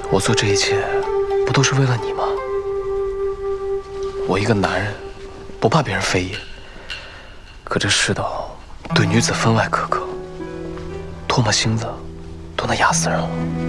我做这一切，不都是为了你吗？我一个男人，不怕别人非议，可这世道对女子分外苛刻，唾沫星子都能压死人了。